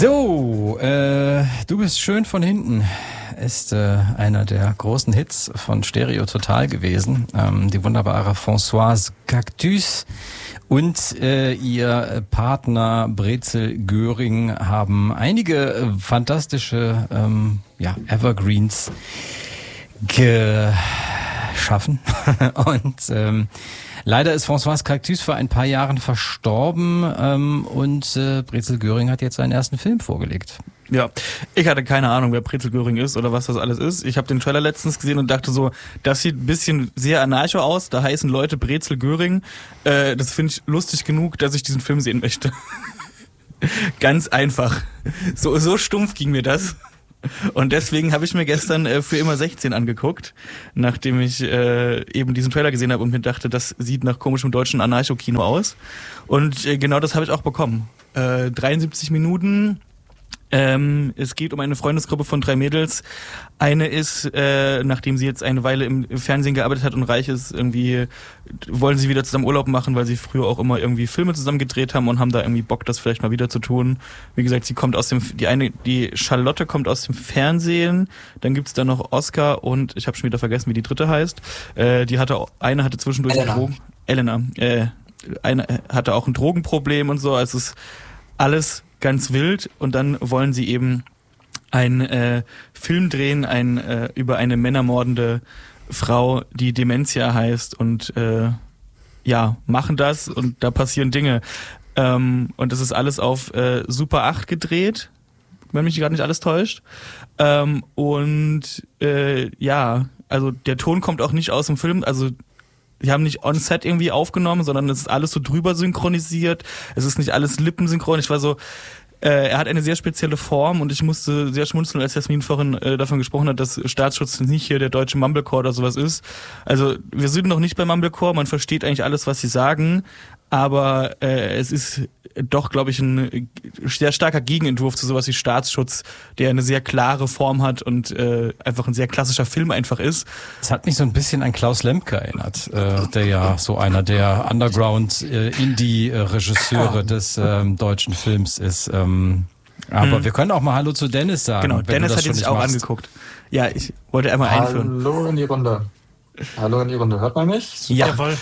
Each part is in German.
So, du bist schön von hinten ist einer der großen Hits von Stereo Total gewesen. Die wunderbare Françoise Cactus und ihr Partner Brezel Göring haben einige fantastische Evergreens geschaffen und leider ist Françoise Cactus vor ein paar Jahren verstorben und Brezel Göring hat jetzt seinen ersten Film vorgelegt. Ja, ich hatte keine Ahnung, wer Brezel Göring ist oder was das alles ist. Ich habe den Trailer letztens gesehen und dachte so, das sieht ein bisschen sehr anarcho aus. Da heißen Leute Brezel Göring. Das finde ich lustig genug, dass ich diesen Film sehen möchte. Ganz einfach. So stumpf ging mir das. Und deswegen habe ich mir gestern für immer 16 angeguckt, nachdem ich eben diesen Trailer gesehen habe und mir dachte, das sieht nach komischem deutschen Anarcho-Kino aus. Und genau das habe ich auch bekommen. 73 Minuten. Es geht um eine Freundesgruppe von 3 Mädels. Eine ist, nachdem sie jetzt eine Weile im Fernsehen gearbeitet hat und reich ist, irgendwie wollen sie wieder zusammen Urlaub machen, weil sie früher auch immer irgendwie Filme zusammen gedreht haben und haben da irgendwie Bock, das vielleicht mal wieder zu tun. Wie gesagt, sie kommt aus die Charlotte kommt aus dem Fernsehen. Dann gibt's da noch Oscar und ich habe schon wieder vergessen, wie die dritte heißt. Eine hatte zwischendurch Elena. Eine hatte auch ein Drogenproblem und so. Also es ist alles ganz wild und dann wollen sie eben einen Film drehen, über eine männermordende Frau, die Dementia heißt und machen das und da passieren Dinge. Und das ist alles auf Super 8 gedreht, wenn mich gerade nicht alles täuscht. Also der Ton kommt auch nicht aus dem Film, also die haben nicht on-set irgendwie aufgenommen, sondern es ist alles so drüber synchronisiert. Es ist nicht alles lippensynchron. Ich war so, er hat eine sehr spezielle Form und ich musste sehr schmunzeln, als Jasmin vorhin davon gesprochen hat, dass Staatsschutz nicht hier der deutsche Mumblecore oder sowas ist. Also wir sind noch nicht bei Mumblecore, man versteht eigentlich alles, was sie sagen, aber es ist doch, glaube ich, ein sehr starker Gegenentwurf zu sowas wie Staatsschutz, der eine sehr klare Form hat und einfach ein sehr klassischer Film einfach ist. Es hat mich so ein bisschen an Klaus Lemke erinnert, der ja so einer der Underground-Indie-Regisseure des deutschen Films ist. Aber wir können auch mal Hallo zu Dennis sagen. Genau, Dennis hat ihn sich auch angeguckt. Ja, ich wollte einmal einführen. Hallo in die Runde. Hört man mich? Super. Jawohl.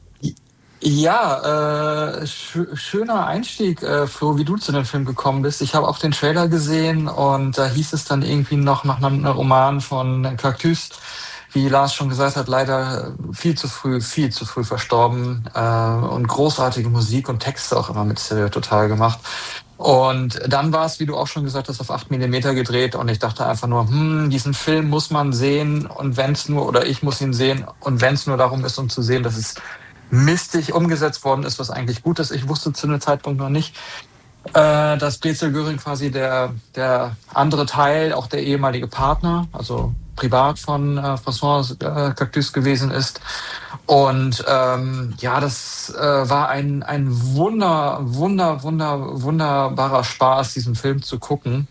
Ja, schöner Einstieg, Flo, wie du zu dem Film gekommen bist. Ich habe auch den Trailer gesehen und da hieß es dann irgendwie noch nach einem Roman von Cactus, wie Lars schon gesagt hat, leider viel zu früh verstorben und großartige Musik und Texte auch immer mit Stereo Total gemacht. Und dann war es, wie du auch schon gesagt hast, auf 8 mm gedreht und ich dachte einfach nur, diesen Film muss man sehen und ich muss ihn sehen und wenn es nur darum ist, um zu sehen, dass es mistig umgesetzt worden ist, was eigentlich gut ist. Ich wusste zu einem Zeitpunkt noch nicht, dass Brezel Göring quasi der andere Teil, auch der ehemalige Partner, also privat von Françoise Cactus gewesen ist. Und das war ein wunderbarer Spaß, diesen Film zu gucken.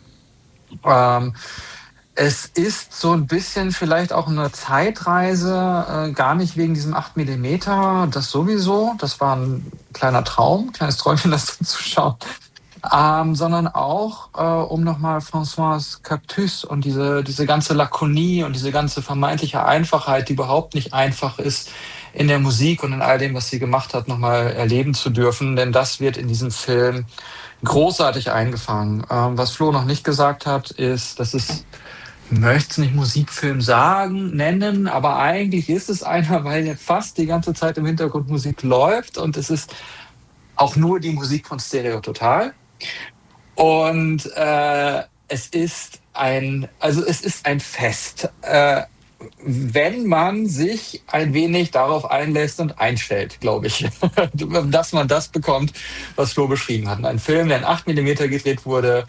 Es ist so ein bisschen vielleicht auch eine Zeitreise, gar nicht wegen diesem 8 mm, das sowieso, das war ein kleines Träumchen, das zu schauen, sondern auch, um nochmal Françoise Cactus und diese ganze Lakonie und diese ganze vermeintliche Einfachheit, die überhaupt nicht einfach ist, in der Musik und in all dem, was sie gemacht hat, nochmal erleben zu dürfen, denn das wird in diesem Film großartig eingefangen. Was Flo noch nicht gesagt hat, ist, dass es ich möchte es nicht Musikfilm nennen, aber eigentlich ist es einer, weil fast die ganze Zeit im Hintergrund Musik läuft und es ist auch nur die Musik von Stereo Total. Und es ist ein Fest, wenn man sich ein wenig darauf einlässt und einstellt, glaube ich, dass man das bekommt, was Flo beschrieben hat. Ein Film, der in 8 mm gedreht wurde,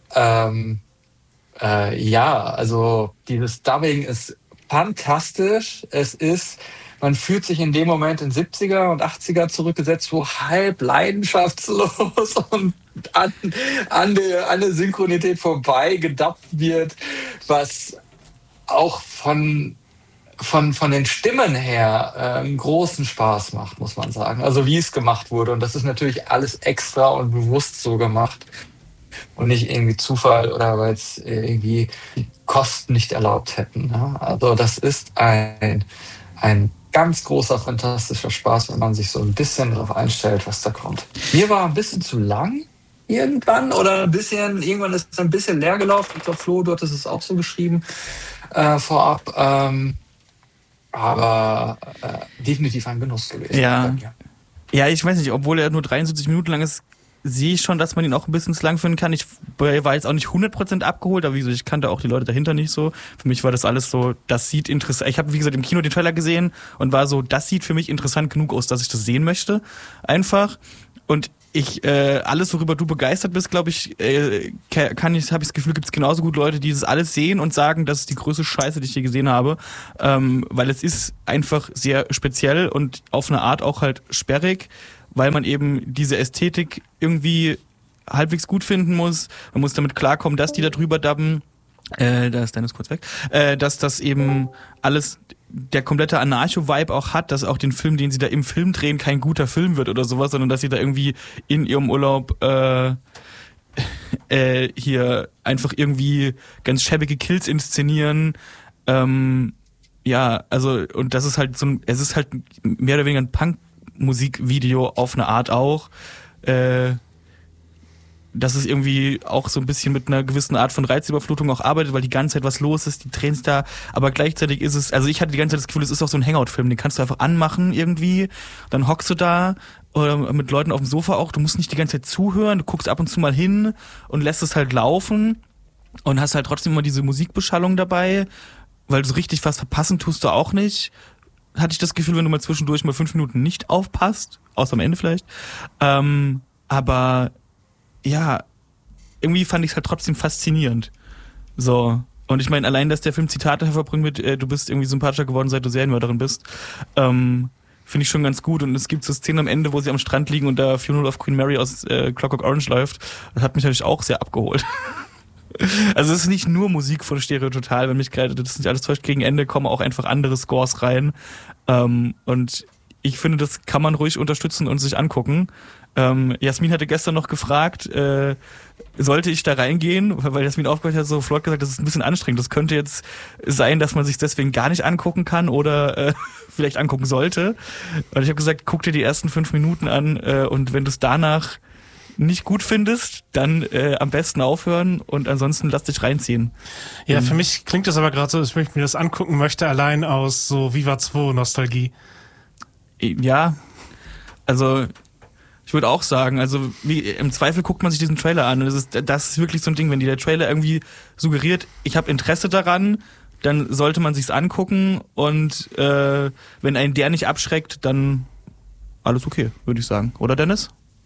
also dieses Dubbing ist fantastisch. Man fühlt sich in dem Moment in 70er und 80er zurückgesetzt, wo halb leidenschaftslos und an der Synchronität vorbei gedubbt wird, was auch von den Stimmen her großen Spaß macht, muss man sagen. Also wie es gemacht wurde. Und das ist natürlich alles extra und bewusst so gemacht. und nicht irgendwie Zufall oder weil es irgendwie die Kosten nicht erlaubt hätten. Ne? Also das ist ein ganz großer, fantastischer Spaß, wenn man sich so ein bisschen darauf einstellt, was da kommt. Mir war ein bisschen zu lang irgendwann oder irgendwann ist es ein bisschen leer gelaufen. Ich glaube, Flo, du hattest es auch so geschrieben vorab. Aber definitiv ein Genuss gewesen. Ja. Ja, ich weiß nicht, obwohl er nur 73 Minuten lang ist, sehe ich schon, dass man ihn auch ein bisschen zu lang finden kann. Ich war jetzt auch nicht 100% abgeholt, aber wie gesagt, ich kannte auch die Leute dahinter nicht so. Für mich war das alles so, das sieht interessant. Ich habe, wie gesagt, im Kino den Trailer gesehen und war so, das sieht für mich interessant genug aus, dass ich das sehen möchte. Einfach. Und alles, worüber du begeistert bist, glaube ich, habe ich das Gefühl, gibt es genauso gut Leute, die das alles sehen und sagen, das ist die größte Scheiße, die ich je gesehen habe. Weil es ist einfach sehr speziell und auf eine Art auch halt sperrig, weil man eben diese Ästhetik irgendwie halbwegs gut finden muss. Man muss damit klarkommen, dass die da drüber dubben. Da ist Dennis kurz weg. Dass das eben alles der komplette Anarcho-Vibe auch hat, dass auch den Film, den sie da im Film drehen, kein guter Film wird oder sowas, sondern dass sie da irgendwie in ihrem Urlaub hier einfach irgendwie ganz schäbige Kills inszenieren. Ja, also, und das ist halt es ist halt mehr oder weniger ein Punk-Musikvideo auf eine Art auch. Dass es irgendwie auch so ein bisschen mit einer gewissen Art von Reizüberflutung auch arbeitet, weil die ganze Zeit was los ist, die Trends da, aber gleichzeitig ist es, also ich hatte die ganze Zeit das Gefühl, es ist auch so ein Hangout-Film, den kannst du einfach anmachen irgendwie, dann hockst du da oder mit Leuten auf dem Sofa auch, du musst nicht die ganze Zeit zuhören, du guckst ab und zu mal hin und lässt es halt laufen und hast halt trotzdem immer diese Musikbeschallung dabei, weil so richtig was verpassen tust du auch nicht. Hatte ich das Gefühl, wenn du mal zwischendurch mal 5 Minuten nicht aufpasst, außer am Ende vielleicht, aber ja, irgendwie fand ich es halt trotzdem faszinierend. So. Und ich meine, allein, dass der Film Zitate hervorbringt mit, du bist irgendwie sympathischer geworden, seit du Serienmörderin bist, finde ich schon ganz gut. Und es gibt so Szenen am Ende, wo sie am Strand liegen und da Funeral of Queen Mary aus Clockwork Orange läuft. Das hat mich natürlich auch sehr abgeholt. Also es ist nicht nur Musik von Stereo Total, wenn mich gerade das nicht alles täuscht, gegen Ende kommen auch einfach andere Scores rein. Und ich finde, das kann man ruhig unterstützen und sich angucken. Jasmin hatte gestern noch gefragt, sollte ich da reingehen, weil Jasmin aufgehört hat, so flott gesagt, das ist ein bisschen anstrengend. Das könnte jetzt sein, dass man sich deswegen gar nicht angucken kann oder vielleicht angucken sollte. Und ich habe gesagt, guck dir die ersten 5 Minuten an und wenn du es danach nicht gut findest, dann am besten aufhören und ansonsten lass dich reinziehen. Ja, für mich klingt das aber gerade so, dass ich mir das angucken möchte, allein aus so Viva 2 Nostalgie. Ja, also ich würde auch sagen, also im Zweifel guckt man sich diesen Trailer an. Und das ist wirklich so ein Ding, wenn dir der Trailer irgendwie suggeriert, ich habe Interesse daran, dann sollte man sich's angucken und wenn einen der nicht abschreckt, dann alles okay, würde ich sagen. Oder Dennis?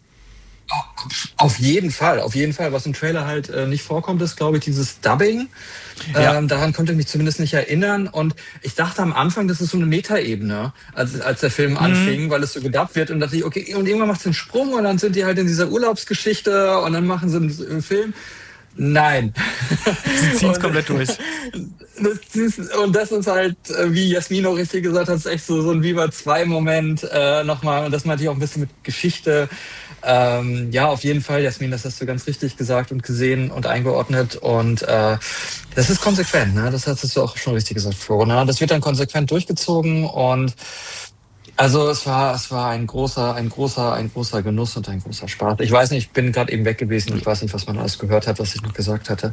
Auf jeden Fall. Was im Trailer halt nicht vorkommt, ist, glaube ich, dieses Dubbing. Ja. Daran konnte ich mich zumindest nicht erinnern. Und ich dachte am Anfang, das ist so eine Metaebene, als der Film anfing, weil es so gedubbt wird. Und dachte ich, okay, und irgendwann macht es einen Sprung und dann sind die halt in dieser Urlaubsgeschichte und dann machen sie einen Film. Nein. Sie ziehen es komplett durch. Das ist halt, wie Jasmin auch richtig gesagt hat, ist echt so ein Viva 2 Moment nochmal. Und das meinte ich auch ein bisschen mit Geschichte. Ja, auf jeden Fall, Jasmin, das hast du ganz richtig gesagt und gesehen und eingeordnet. Und das ist konsequent, ne? Das hast du auch schon richtig gesagt, Flo. Ne? Das wird dann konsequent durchgezogen und also es war ein großer Genuss und ein großer Spaß. Ich weiß nicht, ich bin gerade eben weg gewesen. Ich weiß nicht, was man alles gehört hat, was ich noch gesagt hatte.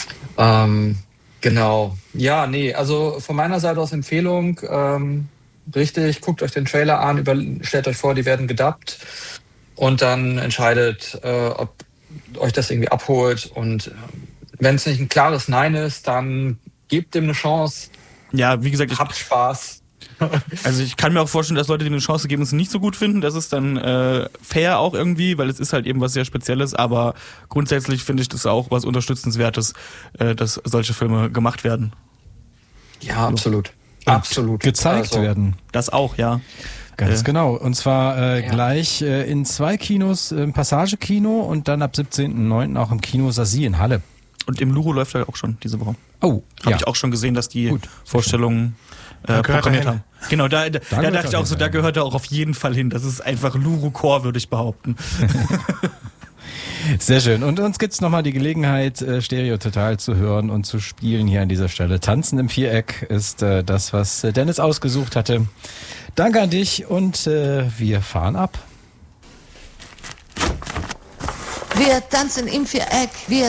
Genau. Ja, nee, also von meiner Seite aus Empfehlung. Richtig, guckt euch den Trailer an, stellt euch vor, die werden gedubbt. Und dann entscheidet, ob euch das irgendwie abholt. Und wenn es nicht ein klares Nein ist, dann gebt dem eine Chance. Ja, wie gesagt, habt Spaß. Also ich kann mir auch vorstellen, dass Leute, die eine Chance geben, es nicht so gut finden. Das ist dann fair auch irgendwie, weil es ist halt eben was sehr Spezielles. Aber grundsätzlich finde ich das auch was Unterstützenswertes, dass solche Filme gemacht werden. Ja, absolut. Absolut. Gezeigt werden. Das auch, ja. Ganz genau. Und zwar gleich in 2 Kinos, im Passage-Kino und dann ab 17.09. auch im Kino Sasi in Halle. Und im Luro läuft er auch schon diese Woche. Oh, Habe ich auch schon gesehen, dass die Vorstellungen programmiert haben. Genau, da dachte ich auch so, da gehört er auch auf jeden Fall hin. Das ist einfach Luro-Core, würde ich behaupten. Sehr schön. Und uns gibt's nochmal die Gelegenheit, Stereo Total zu hören und zu spielen hier an dieser Stelle. Tanzen im Viereck ist das, was Dennis ausgesucht hatte. Danke an dich und wir fahren ab. Wir tanzen im Viereck, wir